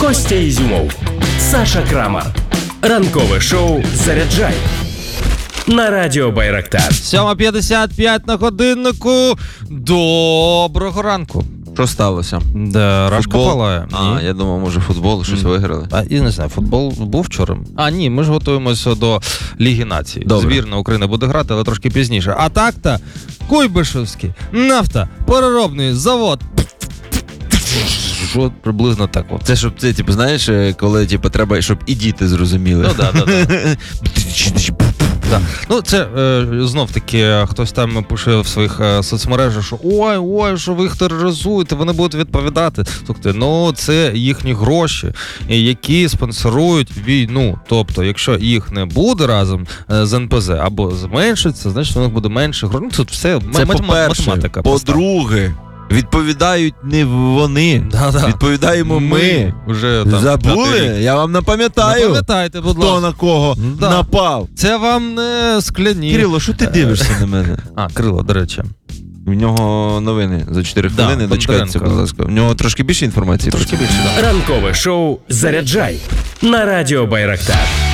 Костя Ізюмов, Саша Крамар. Ранкове шоу «Заряджай» на радіо Байрактар. 7:55 на годиннику. Доброго ранку. Що сталося? Да, Рашка палає. Я думав, може футбол, щось виграли. Я не знаю, футбол був вчора? Ні, ми ж готуємося до Ліги Націй. Добре. Збірна України буде грати, але трошки пізніше. А так-то Куйбишевський, нафта, переробний завод. Що приблизно так от. Це, щоб це, знаєш, коли треба, щоб і діти зрозуміли. Ну, да. Да. Ну, це знов-таки хтось там пише в своїх соцмережах, що ой, що ви їх тероризуєте, вони будуть відповідати. Слухайте, це їхні гроші, які спонсорують війну. Тобто, якщо їх не буде разом з НПЗ або зменшиться, значить у них буде менше грошей. Тут все математика. По-друге, відповідають не вони, відповідаємо ми. Вже забули? Я вам напам'ятаю. Напам'ятайте, будь ласка. Хто на кого напав. Це вам не скляні. Кирило, що ти дивишся на мене? Крило, до речі. В нього новини за 4 хвилини. Дочекайтеся, будь ласка. В нього трошки більше інформації. Трошки більше, так. Ранкове шоу «Заряджай» на радіо Байрактар.